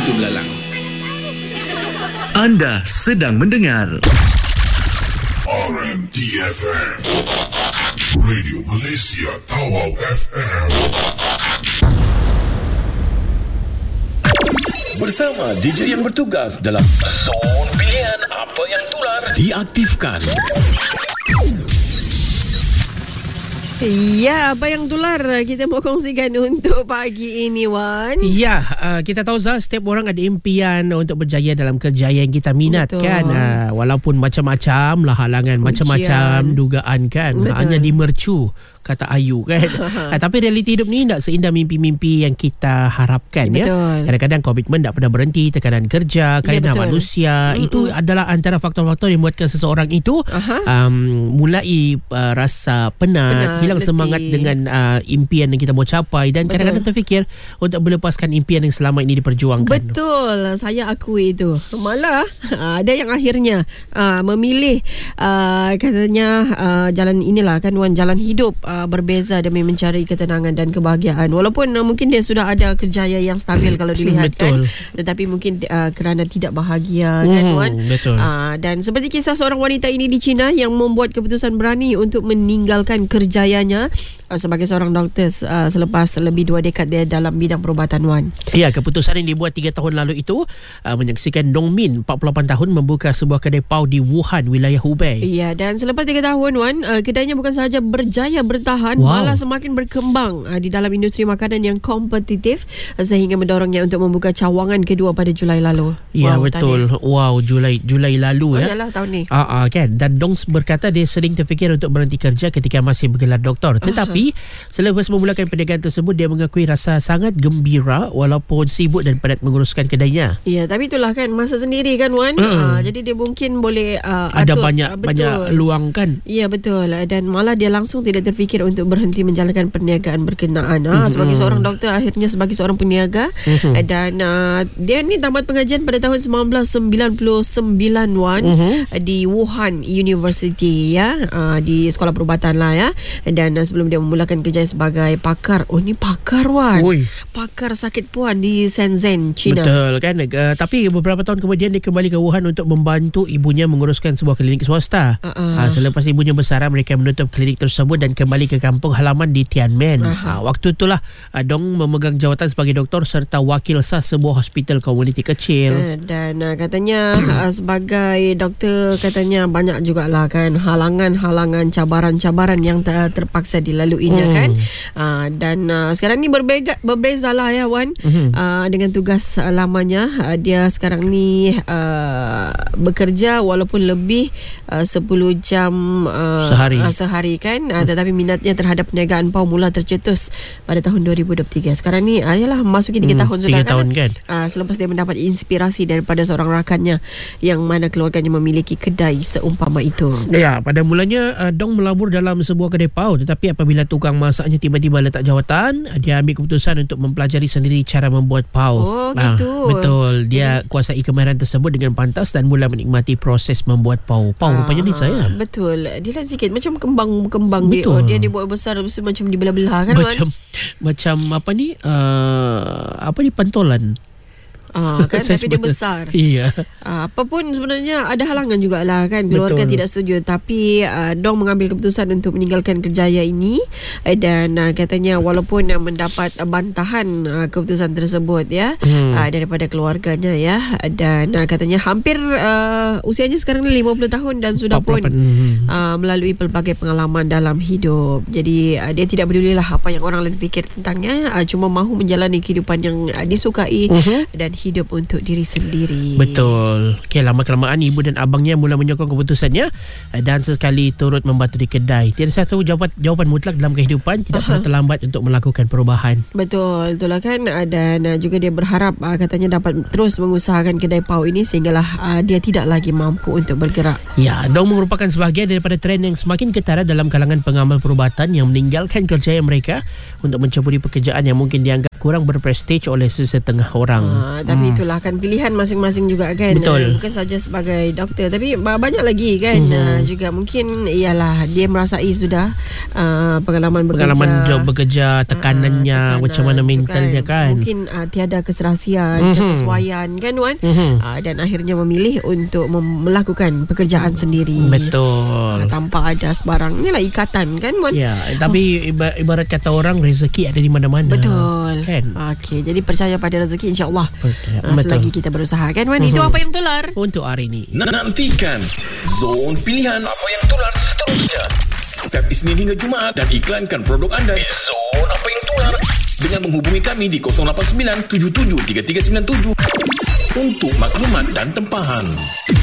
Itu belalang. Anda sedang mendengar RMDFM, Radio Malaysia Tawau FM. Bersama DJ yang bertugas dalam Zon Pilihan Apa Yang Tular diaktifkan. Ya, apa yang tular kita mau kongsikan untuk pagi ini, Wan? Ya, kita tahu Zah, setiap orang ada impian untuk berjaya dalam kerja yang kita minat. Betul. Kan. Walaupun macam-macam lah halangan, macam-macam dugaan kan. Betul. Hanya dimercu, kata Ayu kan. Tapi realiti hidup ni tak seindah mimpi-mimpi yang kita harapkan. Ya. Kadang-kadang komitmen tak pernah berhenti, tekanan kerja, kerana manusia. Itu adalah antara faktor-faktor yang membuatkan seseorang itu mulai rasa penat, hilang semangat dengan impian yang kita mau capai, dan kadang-kadang terfikir untuk melepaskan impian yang selama ini diperjuangkan. Betul, saya akui itu. Malah ada yang akhirnya memilih katanya jalan inilah kan, Wan, jalan hidup berbeza demi mencari ketenangan dan kebahagiaan. Walaupun mungkin dia sudah ada kerjaya yang stabil kalau dilihat kan, tetapi mungkin kerana tidak bahagia kan, Wan. Betul. Dan seperti kisah seorang wanita ini di China yang membuat keputusan berani untuk meninggalkan kerjayanya sebagai seorang doktor selepas lebih 2 dekad dia dalam bidang perubatan, Wan. Ya, keputusan yang dibuat 3 tahun lalu itu menyaksikan Dong Min, 48 tahun, membuka sebuah kedai pau di Wuhan, wilayah Hubei. Ya, dan selepas 3 tahun, Wan, kedainya bukan sahaja berjaya bertahan, malah semakin berkembang di dalam industri makanan yang kompetitif sehingga mendorongnya untuk membuka cawangan kedua pada Julai lalu. Ya, betul. Tadi. Wow, Julai lalu ya. Yalah, tahun ni. Kan. Dan Dong berkata dia sering terfikir untuk berhenti kerja ketika masih bergelar doktor. Tetapi selepas memulakan perniagaan tersebut, dia mengakui rasa sangat gembira walaupun sibuk dan penat menguruskan kedainya. Ya, tapi itulah kan masa sendiri kan, Wan. Jadi dia mungkin boleh ada banyak luang kan. Ya, betul. Dan malah dia langsung tidak terfikir untuk berhenti menjalankan perniagaan berkenaan. Sebagai seorang doktor, akhirnya sebagai seorang peniaga. Dan dia ni tamat pengajian pada tahun 1999, Wan, di Wuhan University ya, di sekolah perubatan lah ya. Dan sebelum dia memulakan kerja sebagai pakar. Oh, ni pakar, Wan. Pakar sakit puan di Shenzhen, China. Betul kan. Tapi beberapa tahun kemudian dia kembali ke Wuhan untuk membantu ibunya menguruskan sebuah klinik swasta. Selepas ibunya bersara, mereka menutup klinik tersebut dan kembali ke kampung halaman di Tianmen. Waktu itulah Dong memegang jawatan sebagai doktor serta wakil sah sebuah hospital komuniti kecil. Dan katanya sebagai doktor, katanya banyak jugalah kan halangan-halangan, cabaran-cabaran yang terpaksa dilaluinya kan. Dan sekarang ni berbeza lah ya, Wan, dengan tugas lamanya. Dia sekarang ni bekerja walaupun lebih 10 jam sehari kan. Tetapi minatnya terhadap perniagaan pau mula tercetus pada tahun 2023. Sekarang ni ayalah memasuki 3 tahun sudah 3 tahun kan. Selepas dia mendapat inspirasi daripada seorang rakannya yang mana keluarganya memiliki kedai seumpama itu. Ya, pada mulanya Dong melabur dalam sebuah kedai pau, tetapi apabila tukang masaknya tiba-tiba letak jawatan, dia ambil keputusan untuk mempelajari sendiri cara membuat pau. Gitu. Betul. Dia kuasai kemahiran tersebut dengan pantas dan mula menikmati proses membuat pau. Rupanya ni saya. Betul. Dia lain sikit macam kembang dia dibuat besar macam dibelah-belah kan, macam apa ni pentolan. Kan, tapi dia besar. Iya. Apapun sebenarnya ada halangan jugalah kan, keluarga tidak setuju, tapi Dong mengambil keputusan untuk meninggalkan kerjaya ini. Dan katanya walaupun mendapat bantahan keputusan tersebut ya, daripada keluarganya ya, dan katanya hampir usianya sekarang ni 50 tahun dan sudah pun melalui pelbagai pengalaman dalam hidup. Jadi dia tidak pedulilah apa yang orang lain fikir tentangnya, cuma mahu menjalani kehidupan yang disukai dan hidup untuk diri sendiri. Betul. Okay, lama-kelamaan ibu dan abangnya mula menyokong keputusannya dan sesekali turut membantu di kedai. Tiada satu jawapan mutlak dalam kehidupan. Tidak pernah terlambat untuk melakukan perubahan. Betul, itulah kan. Dan juga dia berharap katanya dapat terus mengusahakan kedai pau ini sehinggalah dia tidak lagi mampu untuk bergerak. Ya, Dong merupakan sebahagian daripada trend yang semakin ketara dalam kalangan pengamal perubatan yang meninggalkan kerjaya mereka untuk menceburi pekerjaan yang mungkin dianggap kurang berprestij oleh sesetengah orang. Tapi itulah kan pilihan masing-masing juga kan. Betul. Bukan saja sebagai doktor, tapi banyak lagi kan. Juga mungkin ialah dia merasai sudah pengalaman job bekerja, tekanannya, macam mana mentalnya kan. Mungkin tiada keserasian, kesesuaian kan Wan. Dan akhirnya memilih untuk melakukan pekerjaan sendiri. Betul. Tanpa ada sebarang inilah ikatan kan Wan. Ya, tapi ibarat kata orang, rezeki ada di mana-mana. Betul kan? Okey, jadi percaya pada rezeki, insyaAllah. Betul. Selagi kita berusaha kan Wan. Itu apa yang tular untuk hari ini. Nantikan Zon Pilihan Apa Yang Tular seterusnya setiap Isnin hingga Jumaat, dan iklankan produk anda di Zon Apa Yang Tular dengan menghubungi kami di 089 77 3397 untuk maklumat dan tempahan.